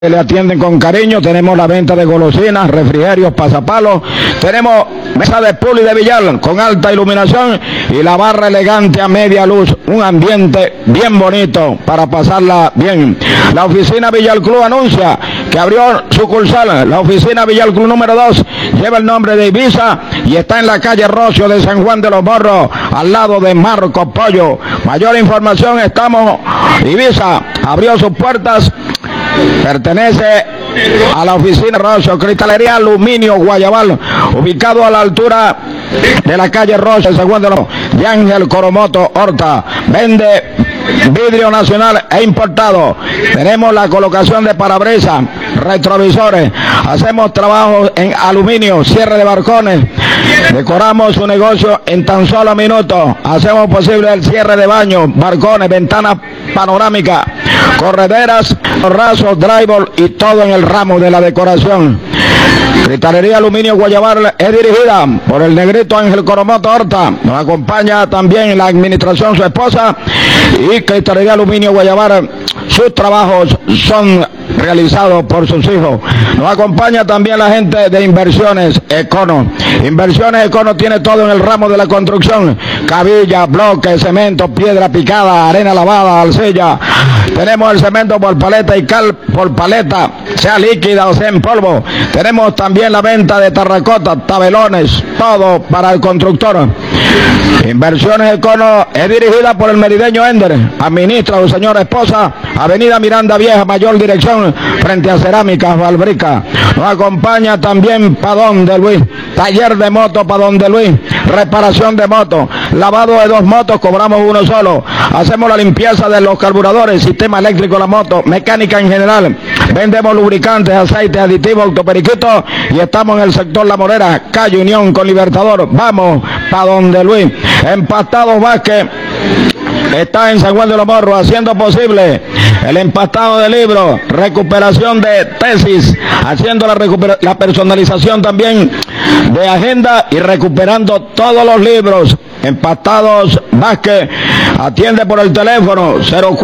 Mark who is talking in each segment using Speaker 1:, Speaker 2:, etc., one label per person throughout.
Speaker 1: Le atienden con cariño. Tenemos la venta de golosinas, refrigerios, pasapalos. Tenemos mesa de pool y de billar con alta iluminación y la barra elegante a media luz. Un ambiente bien bonito para pasarla bien. La oficina Villar Club anuncia que abrió sucursal. La oficina Villar Club número 2 lleva el nombre de Ibiza y está en la calle Rocio de San Juan de los Morros, al lado de Marco Pollo. Mayor información, estamos. Ibiza abrió sus puertas. Pertenece a la oficina Rocio, cristalería aluminio Guayabal, ubicado a la altura de la calle Rocio, segundo de Ángel Coromoto Horta. Vende vidrio nacional e importado. Tenemos la colocación de parabrisas, retrovisores. Hacemos trabajos en aluminio, cierre de balcones. Decoramos su negocio en tan solo minutos. Hacemos posible el cierre de baños, balcones, ventanas panorámicas, correderas, rasos, drywall y todo en el ramo de la decoración. Cristalería Aluminio Guayabal es dirigida por el negrito Ángel Coromoto Horta. Nos acompaña también la administración, su esposa, y Cristalería Aluminio Guayabal. Sus trabajos son realizados por sus hijos. Nos acompaña también la gente de Inversiones Econo. Inversiones Econo tiene todo en el ramo de la construcción: cabilla, bloques, cemento, piedra picada, arena lavada, arcilla. Tenemos el cemento por paleta y cal por paleta, sea líquida o sea en polvo. Tenemos también la venta de terracota, tabelones, todo para el constructor. Inversiones Econo es dirigida por el merideño Ender. Administra su señora esposa. Avenida Miranda Vieja, mayor dirección, frente a Cerámicas Valbrica. Nos acompaña también Padón de Luis. Taller de moto Padón de Luis. Reparación de motos. Lavado de 2 motos, cobramos uno solo. Hacemos la limpieza de los carburadores, sistema eléctrico de la moto, mecánica en general. Vendemos lubricantes, aceites, aditivos, autoperiquitos y estamos en el sector La Morera, calle Unión con Libertador. Vamos Padón de Luis. Empastados Vázquez está en San Juan de los Morros, haciendo posible el empastado de libros, recuperación de tesis, haciendo la personalización también de agenda y recuperando todos los libros. Empastados Vázquez atiende por el teléfono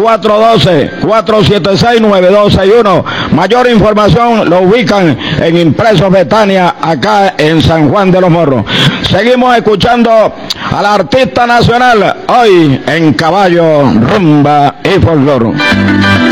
Speaker 1: 0412-476-9261. Mayor información lo ubican en Impresos Betania, acá en San Juan de los Morros. Seguimos escuchando a la artista nacional hoy en Caballo, Rumba y Folclore.